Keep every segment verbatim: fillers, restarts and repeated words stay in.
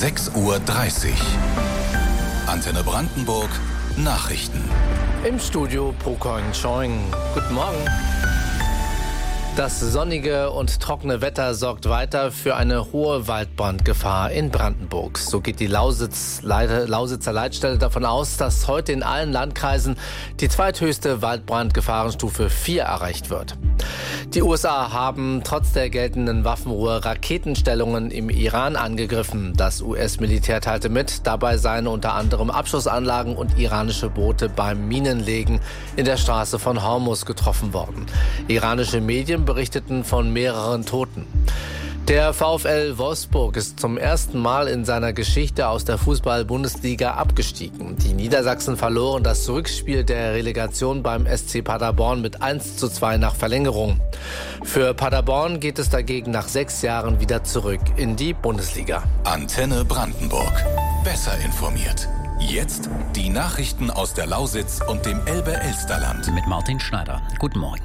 sechs Uhr dreißig. Antenne Brandenburg Nachrichten. Im Studio Pokoing Choing. Guten Morgen. Das sonnige und trockene Wetter sorgt weiter für eine hohe Waldbrandgefahr in Brandenburg. So geht die Lausitz, Lausitzer Leitstelle davon aus, dass heute in allen Landkreisen die zweithöchste Waldbrandgefahrenstufe vier erreicht wird. Die U S A haben trotz der geltenden Waffenruhe Raketenstellungen im Iran angegriffen. Das U S-Militär teilte mit, dabei seien unter anderem Abschussanlagen und iranische Boote beim Minenlegen in der Straße von Hormuz getroffen worden. Iranische Medien berichteten von mehreren Toten. Der VfL Wolfsburg ist zum ersten Mal in seiner Geschichte aus der Fußball-Bundesliga abgestiegen. Die Niedersachsen verloren das Rückspiel der Relegation beim S C Paderborn mit eins zu zwei nach Verlängerung. Für Paderborn geht es dagegen nach sechs Jahren wieder zurück in die Bundesliga. Antenne Brandenburg. Besser informiert. Jetzt die Nachrichten aus der Lausitz und dem Elbe-Elsterland. Mit Martin Schneider. Guten Morgen.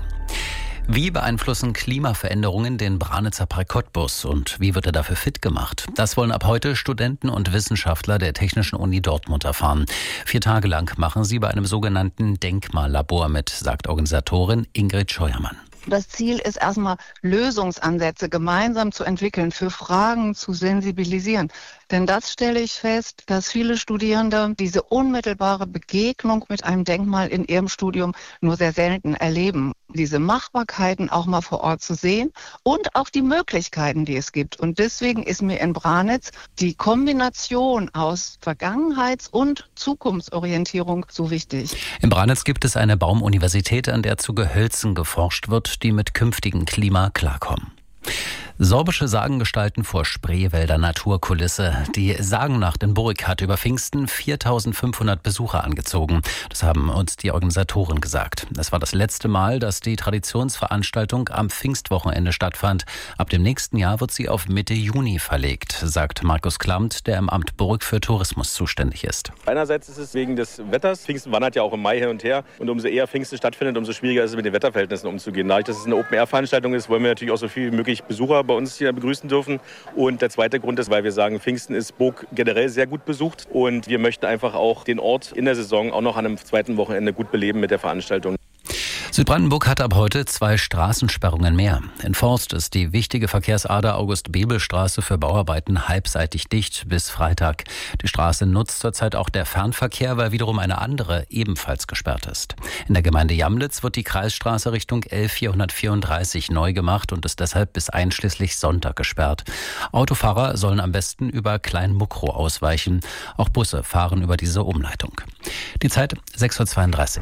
Wie beeinflussen Klimaveränderungen den Branitzer Park Cottbus und wie wird er dafür fit gemacht? Das wollen ab heute Studenten und Wissenschaftler der Technischen Uni Dortmund erfahren. Vier Tage lang machen sie bei einem sogenannten Denkmallabor mit, sagt Organisatorin Ingrid Scheuermann. Das Ziel ist erstmal, Lösungsansätze gemeinsam zu entwickeln, für Fragen zu sensibilisieren. Denn das stelle ich fest, dass viele Studierende diese unmittelbare Begegnung mit einem Denkmal in ihrem Studium nur sehr selten erleben. Diese Machbarkeiten auch mal vor Ort zu sehen und auch die Möglichkeiten, die es gibt. Und deswegen ist mir in Branitz die Kombination aus Vergangenheits- und Zukunftsorientierung so wichtig. In Branitz gibt es eine Baumuniversität, an der zu Gehölzen geforscht wird, die mit künftigem Klima klarkommen. Sorbische Sagengestalten vor Spreewälder Naturkulisse. Die Sagennacht in Burg hat über Pfingsten viertausendfünfhundert Besucher angezogen. Das haben uns die Organisatoren gesagt. Es war das letzte Mal, dass die Traditionsveranstaltung am Pfingstwochenende stattfand. Ab dem nächsten Jahr wird sie auf Mitte Juni verlegt, sagt Markus Klamt, der im Amt Burg für Tourismus zuständig ist. Einerseits ist es wegen des Wetters. Pfingsten wandert ja auch im Mai hin und her. Und umso eher Pfingsten stattfindet, umso schwieriger ist es, mit den Wetterverhältnissen umzugehen. Dadurch, dass es eine Open-Air-Veranstaltung ist, wollen wir natürlich auch so viel wie möglich Besucher bei uns hier begrüßen dürfen. Und der zweite Grund ist, weil wir sagen, Pfingsten ist Burg generell sehr gut besucht. Und wir möchten einfach auch den Ort in der Saison auch noch an einem zweiten Wochenende gut beleben mit der Veranstaltung. Südbrandenburg hat ab heute zwei Straßensperrungen mehr. In Forst ist die wichtige Verkehrsader August-Bebel-Straße für Bauarbeiten halbseitig dicht bis Freitag. Die Straße nutzt zurzeit auch der Fernverkehr, weil wiederum eine andere ebenfalls gesperrt ist. In der Gemeinde Jamlitz wird die Kreisstraße Richtung L vierhundertvierunddreißig neu gemacht und ist deshalb bis einschließlich Sonntag gesperrt. Autofahrer sollen am besten über Kleinmuckrow ausweichen. Auch Busse fahren über diese Umleitung. Die Zeit sechs Uhr zweiunddreißig.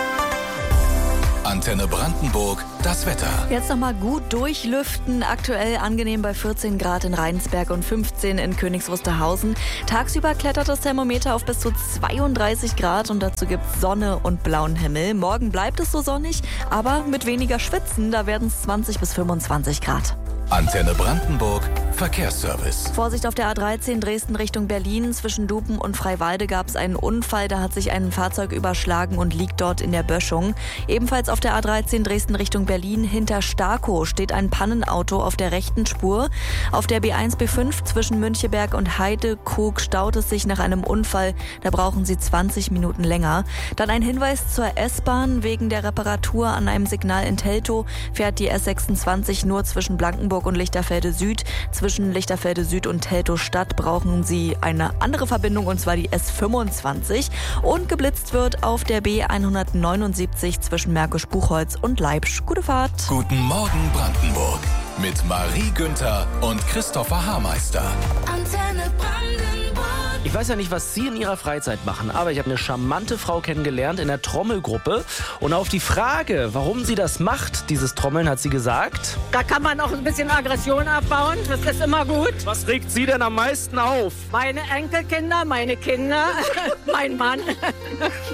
Antenne Brandenburg, das Wetter. Jetzt nochmal gut durchlüften. Aktuell angenehm bei vierzehn Grad in Rheinsberg und fünfzehn in Königs Wusterhausen. Tagsüber klettert das Thermometer auf bis zu zweiunddreißig Grad und dazu gibt's Sonne und blauen Himmel. Morgen bleibt es so sonnig, aber mit weniger Schwitzen. Da werden es zwanzig bis fünfundzwanzig Grad. Antenne Brandenburg, Verkehrsservice. Vorsicht auf der A dreizehn Dresden Richtung Berlin. Zwischen Dupen und Freiwalde gab es einen Unfall. Da hat sich ein Fahrzeug überschlagen und liegt dort in der Böschung. Ebenfalls auf der A dreizehn Dresden Richtung Berlin hinter Starkow steht ein Pannenauto auf der rechten Spur. Auf der B eins B fünf zwischen Müncheberg und Heidekrug staut es sich nach einem Unfall. Da brauchen Sie zwanzig Minuten länger. Dann ein Hinweis zur S-Bahn. Wegen der Reparatur an einem Signal in Teltow fährt die S sechsundzwanzig nur zwischen Blankenburg und Lichterfelde Süd. Zwischen Lichterfelde Süd und Teltow Stadt brauchen Sie eine andere Verbindung, und zwar die S fünfundzwanzig. Und geblitzt wird auf der B hundertneunundsiebzig zwischen Märkisch-Buchholz und Leipzig. Gute Fahrt. Guten Morgen Brandenburg mit Marie Günther und Christopher Haarmeister. Antenne Brandenburg. Ich weiß ja nicht, was Sie in Ihrer Freizeit machen, aber ich habe eine charmante Frau kennengelernt in der Trommelgruppe. Und auf die Frage, warum sie das macht, dieses Trommeln, hat sie gesagt: Da kann man auch ein bisschen Aggression abbauen, das ist immer gut. Was regt Sie denn am meisten auf? Meine Enkelkinder, meine Kinder, mein Mann.